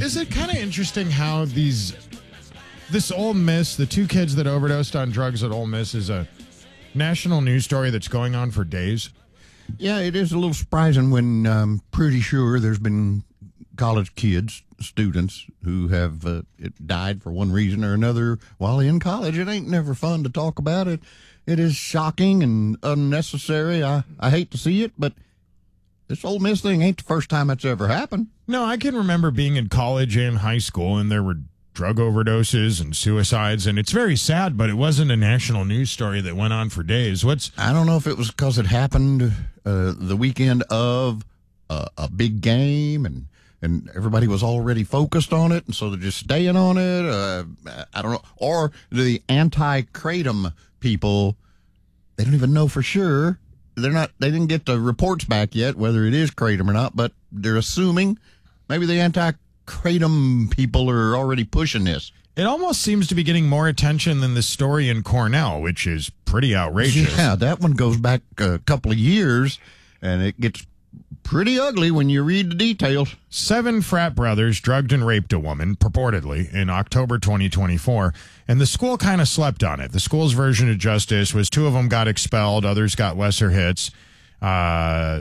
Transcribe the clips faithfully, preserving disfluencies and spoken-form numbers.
Is it kind of interesting how these, this Ole Miss, the two kids that overdosed on drugs at Ole Miss is a national news story that's going on for days? Yeah, it is a little surprising when I'm pretty sure there's been college kids, students, who have uh, it died for one reason or another while in college. It ain't never fun to talk about it. It is shocking and unnecessary. I, I hate to see it, but this Ole Miss thing ain't the first time it's ever happened. No, I can remember being in college and high school, and there were drug overdoses and suicides, and it's very sad, but it wasn't a national news story that went on for days. What's I don't know if it was because it happened uh, the weekend of uh, a big game, and and everybody was already focused on it, and so they're just staying on it. Uh, I don't know. Or the anti-kratom people, they don't even know for sure. They're not. They didn't get the reports back yet whether it is kratom or not, but they're assuming maybe the anti-kratom people are already pushing this. It almost seems to be getting more attention than the story in Cornell, which is pretty outrageous. Yeah, that one goes back a couple of years, and it gets pretty ugly when you read the details. Seven frat brothers drugged and raped a woman, purportedly, in October twenty twenty-four, and the school kind of slept on it. The school's version of justice was two of them got expelled, others got lesser hits. Uh,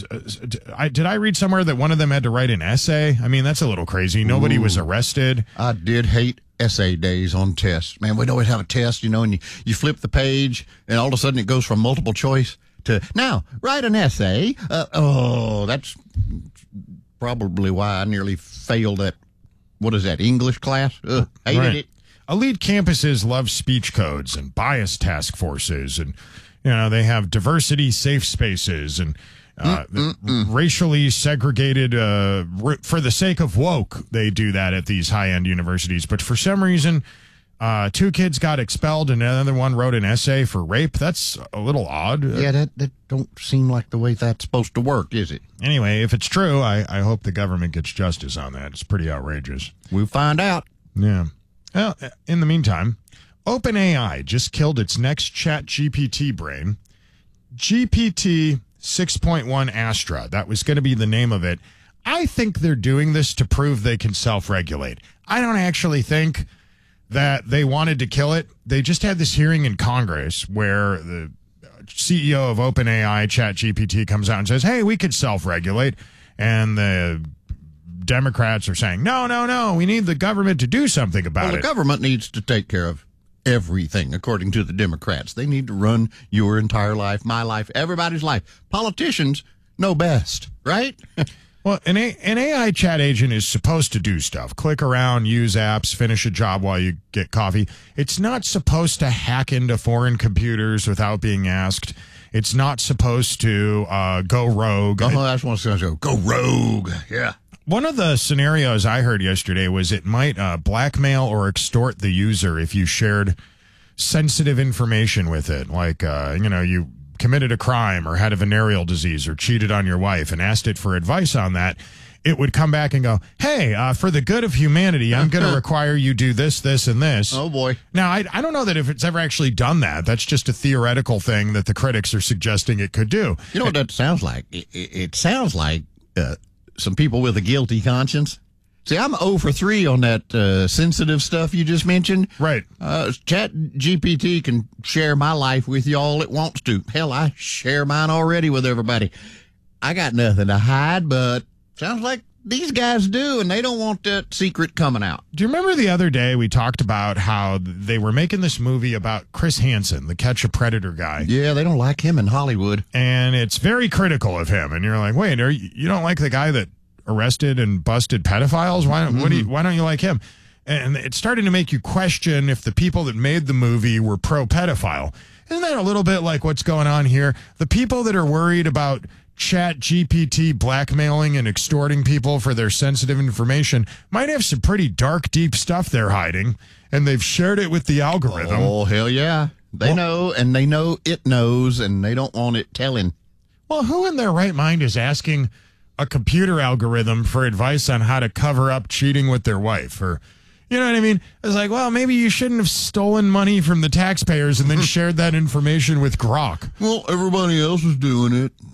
I, did I read somewhere that one of them had to write an essay? I mean, that's a little crazy. Nobody Ooh. was arrested. I did hate essay days on tests. Man, we'd always have a test, you know, and you, you flip the page, and all of a sudden it goes from multiple choice to, now, write an essay. Uh, oh, that's probably why I nearly failed that, what is that, English class? Ugh, hated Right. it. Elite campuses love speech codes and bias task forces, and you know they have diversity safe spaces and uh, racially segregated. Uh, r- for the sake of woke, they do that at these high-end universities. But for some reason, uh, two kids got expelled, and another one wrote an essay for rape. That's a little odd. Yeah, that, that don't seem like the way that's supposed to work, is it? Anyway, if it's true, I, I hope the government gets justice on that. It's pretty outrageous. We'll find out. Yeah. Well, in the meantime, OpenAI just killed its next Chat G P T brain, G P T six point one Astra. That was going to be the name of it. I think they're doing this to prove they can self-regulate. I don't actually think that they wanted to kill it. They just had this hearing in Congress where the C E O of OpenAI, ChatGPT, comes out and says, hey, we could self-regulate. And the Democrats are saying, no, no, no, we need the government to do something about Well, the it. government needs to take care of everything, according to the Democrats. They need to run your entire life, my life, everybody's life. Politicians know best, right? Well, an, A- an A I chat agent is supposed to do stuff. Click around, use apps, finish a job while you get coffee. It's not supposed to hack into foreign computers without being asked. It's not supposed to uh, go rogue. Oh, that's one of go, go rogue. Yeah. One of the scenarios I heard yesterday was it might uh, blackmail or extort the user if you shared sensitive information with it. Like, uh, you know, you committed a crime or had a venereal disease or cheated on your wife and asked it for advice on that. It would come back and go, hey, uh, for the good of humanity, I'm going to require you do this, this, and this. Oh, boy. Now, I, I don't know that if it's ever actually done that. That's just a theoretical thing that the critics are suggesting it could do. You know what that sounds like? It, it, it sounds like uh, some people with a guilty conscience. See, I'm zero for three on that uh, sensitive stuff you just mentioned. Right. Uh, Chat G P T can share my life with you all it wants to. Hell, I share mine already with everybody. I got nothing to hide, but sounds like these guys do, and they don't want that secret coming out. Do you remember the other day we talked about how they were making this movie about Chris Hansen, the Catch a Predator guy? Yeah, they don't like him in Hollywood. And it's very critical of him. And you're like, wait, are you, you don't like the guy that arrested and busted pedophiles? Why, mm-hmm. what do you, why don't you like him? And it's starting to make you question if the people that made the movie were pro-pedophile. Isn't that a little bit like what's going on here? The people that are worried about Chat G P T blackmailing and extorting people for their sensitive information might have some pretty dark, deep stuff they're hiding, and they've shared it with the algorithm. Oh, hell yeah. They well, know, and they know it knows, and they don't want it telling. Well, who in their right mind is asking a computer algorithm for advice on how to cover up cheating with their wife? Or, you know what I mean? It's like, well, maybe you shouldn't have stolen money from the taxpayers and then shared that information with Grok. Well, everybody else is doing it. That's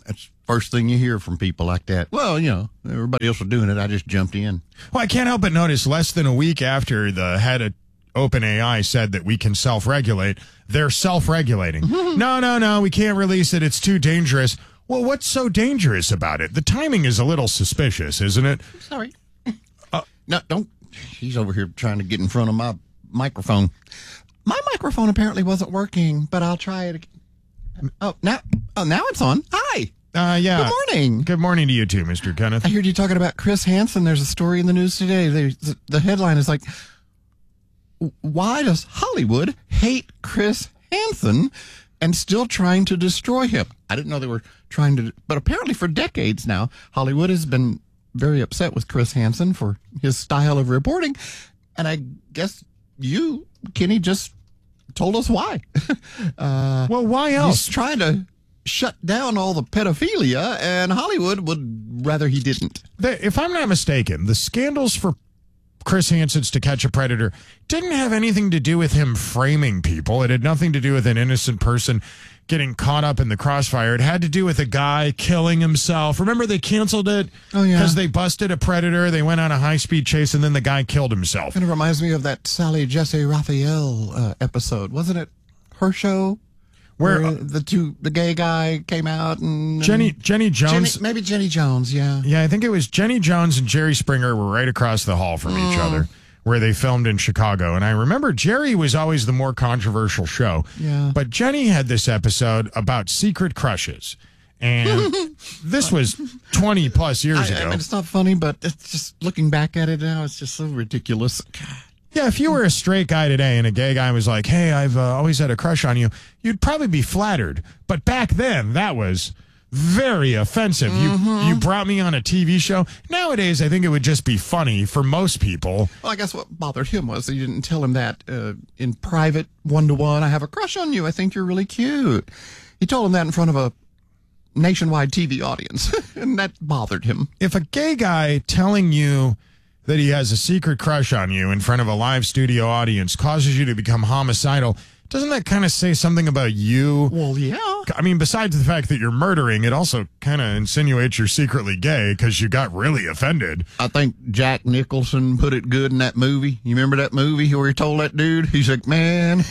first thing you hear from people like that. Well, you know, everybody else was doing it. I just jumped in. Well, I can't help but notice less than a week after the head of OpenAI said that we can self-regulate, they're self-regulating. no, no, no, we can't release it. It's too dangerous. Well, what's so dangerous about it? The timing is a little suspicious, isn't it? Sorry. Uh, no, don't. He's over here trying to get in front of my microphone. My microphone apparently wasn't working, but I'll try it again. Oh, now, oh, now it's on. Hi. Uh, yeah. Good morning. Good morning to you too, Mister Kenneth. I heard you talking about Chris Hansen. There's a story in the news today. The, the headline is like, why does Hollywood hate Chris Hansen and still trying to destroy him? I didn't know they were trying to, but apparently for decades now, Hollywood has been very upset with Chris Hansen for his style of reporting. And I guess you, Kenny, just told us why. uh, well, why else? He's trying to shut down all the pedophilia, and Hollywood would rather he didn't. The, if I'm not mistaken, the scandals for Chris Hansen's To Catch a Predator didn't have anything to do with him framing people. It had nothing to do with an innocent person getting caught up in the crossfire. It had to do with a guy killing himself. Remember they canceled it? Oh, yeah. Because they busted a predator. They went on a high-speed chase, and then the guy killed himself. Kind of reminds me of that Sally Jesse Raphael uh, episode. Wasn't it her show? Where, Where uh, the two, the gay guy came out and Jenny Jenny Jones. Jenny, maybe Jenny Jones, yeah. Yeah, I think it was Jenny Jones and Jerry Springer were right across the hall from mm. each other, where they filmed in Chicago. And I remember Jerry was always the more controversial show. Yeah. But Jenny had this episode about secret crushes. And this was twenty plus years I, ago. I mean, it's not funny, but it's just looking back at it now, it's just so ridiculous. God. Yeah, if you were a straight guy today and a gay guy was like, hey, I've uh, always had a crush on you, you'd probably be flattered. But back then, that was very offensive. Mm-hmm. You you brought me on a T V show. Nowadays, I think it would just be funny for most people. Well, I guess what bothered him was that you didn't tell him that uh, in private, one-to-one, I have a crush on you. I think you're really cute. He told him that in front of a nationwide T V audience, and that bothered him. If a gay guy telling you that he has a secret crush on you in front of a live studio audience causes you to become homicidal, doesn't that kind of say something about you? Well, yeah. I mean, besides the fact that you're murdering, it also kind of insinuates you're secretly gay because you got really offended. I think Jack Nicholson put it good in that movie. You remember that movie where he told that dude? He's like, man,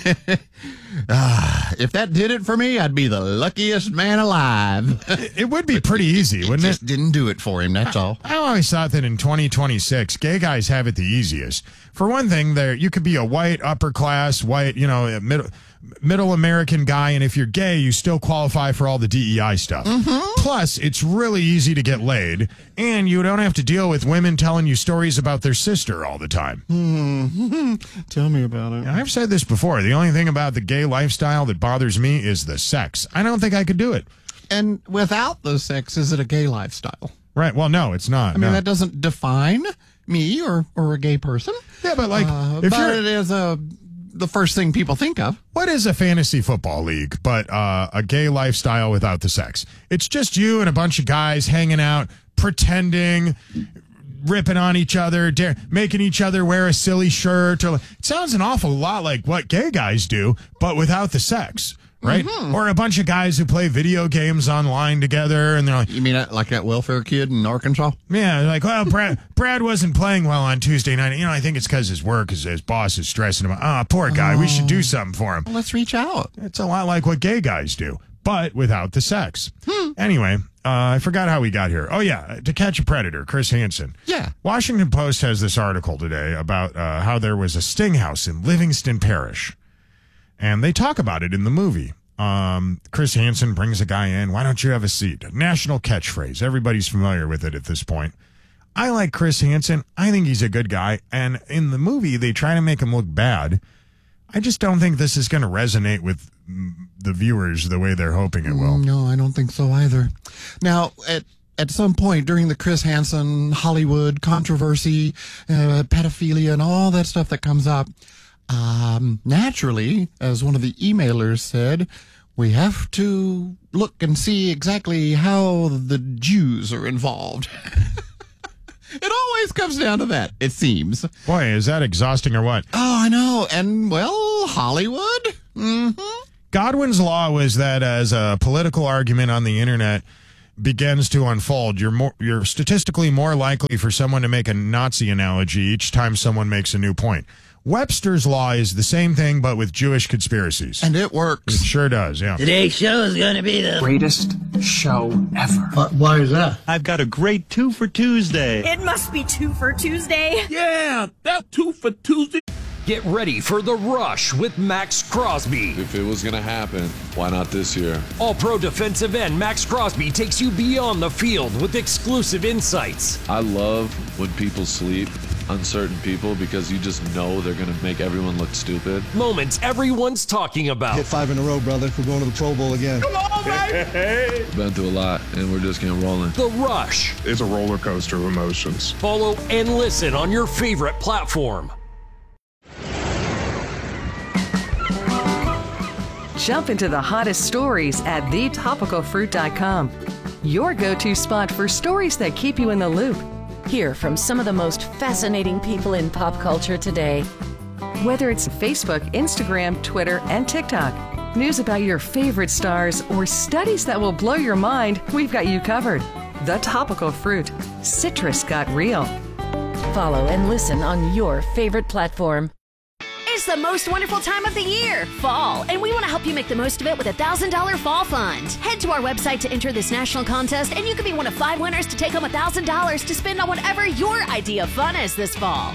ah, if that did it for me, I'd be the luckiest man alive. It would be pretty easy, it wouldn't just it? Didn't do it for him, that's I, all. I always thought that in twenty twenty-six, gay guys have it the easiest. For one thing, there you could be a white, upper class, white, you know, middle middle American guy, and if you're gay, you still qualify for all the D E I stuff. Mm-hmm. Plus, it's really easy to get laid, and you don't have to deal with women telling you stories about their sister all the time. Mm-hmm. Tell me about it. Now, I've said this before. The only thing about the gay lifestyle that bothers me is the sex. I don't think I could do it. And without the sex, is it a gay lifestyle? Right. Well, no, it's not. I mean, no. that doesn't define me or, or a gay person. Yeah, but like, uh, if but you're, it is a the first thing people think of. What is a fantasy football league but uh, a gay lifestyle without the sex? It's just you and a bunch of guys hanging out, pretending, ripping on each other, dare, making each other wear a silly shirt. Or, it sounds an awful lot like what gay guys do, but without the sex. Right? Mm-hmm. Or a bunch of guys who play video games online together, and they're like... You mean that, like that welfare kid in Arkansas? Yeah, they're like, well, Brad, Brad wasn't playing well on Tuesday night. You know, I think it's because his work, his, his boss is stressing him. Ah, oh, poor guy. Oh. We should do something for him. Well, let's reach out. It's a lot like what gay guys do, but without the sex. Hmm. Anyway, uh, I forgot how we got here. Oh, yeah, To Catch a Predator, Chris Hansen. Yeah. Washington Post has this article today about uh, how there was a sting house in Livingston Parish, and they talk about it in the movie. Um, Chris Hansen brings a guy in. Why don't you have a seat? A national catchphrase. Everybody's familiar with it at this point. I like Chris Hansen. I think he's a good guy. And in the movie, they try to make him look bad. I just don't think this is going to resonate with the viewers the way they're hoping it will. No, I don't think so either. Now, at at some point during the Chris Hansen Hollywood controversy, uh, pedophilia, and all that stuff that comes up, Um, naturally, as one of the emailers said, we have to look and see exactly how the Jews are involved. It always comes down to that, it seems. Boy, is that exhausting or what? Oh, I know. And, well, Hollywood? Mm-hmm. Godwin's Law was that as a political argument on the internet, begins to unfold, you're more you're statistically more likely for someone to make a Nazi analogy each time someone makes a new point. Webster's Law is the same thing, but with Jewish conspiracies. And it works. It sure does, yeah. Today's show is going to be the greatest show ever. Uh, why is that? I've got a great two for Tuesday. It must be two for Tuesday. Yeah, that two for Tuesday. Get ready for The Rush with Max Crosby. If it was going to happen, why not this year? All-pro defensive end Max Crosby takes you beyond the field with exclusive insights. I love when people sleep, uncertain people, because you just know they're going to make everyone look stupid. Moments everyone's talking about. Hit five in a row, brother. We're going to the Pro Bowl again. Come on, baby! Hey. Been through a lot, and we're just getting rolling. The Rush. It's a roller coaster of emotions. Follow and listen on your favorite platform. Jump into the hottest stories at the topical fruit dot com. Your go-to spot for stories that keep you in the loop. Hear from some of the most fascinating people in pop culture today. Whether it's Facebook, Instagram, Twitter, and TikTok, news about your favorite stars, or studies that will blow your mind, we've got you covered. The Topical Fruit. Citrus got real. Follow and listen on your favorite platform. It's the most wonderful time of the year, fall, and we want to help you make the most of it with a one thousand dollars Fall Fund. Head to our website to enter this national contest, and you can be one of five winners to take home one thousand dollars to spend on whatever your idea of fun is this fall.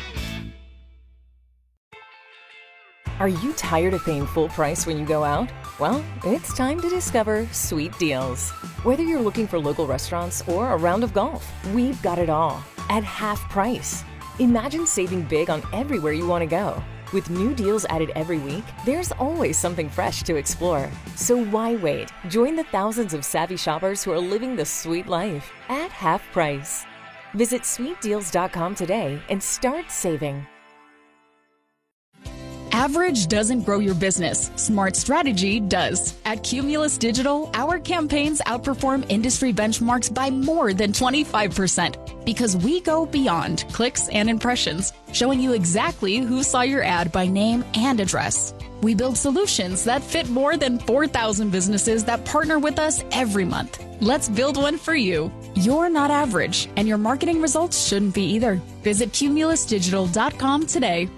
Are you tired of paying full price when you go out? Well, it's time to discover Sweet Deals. Whether you're looking for local restaurants or a round of golf, we've got it all at half price. Imagine saving big on everywhere you want to go. With new deals added every week, there's always something fresh to explore. So why wait? Join the thousands of savvy shoppers who are living the sweet life at half price. Visit sweet deals dot com today and start saving. Average doesn't grow your business. Smart strategy does. At Cumulus Digital, our campaigns outperform industry benchmarks by more than twenty-five percent because we go beyond clicks and impressions, showing you exactly who saw your ad by name and address. We build solutions that fit more than four thousand businesses that partner with us every month. Let's build one for you. You're not average, and your marketing results shouldn't be either. Visit cumulus digital dot com today.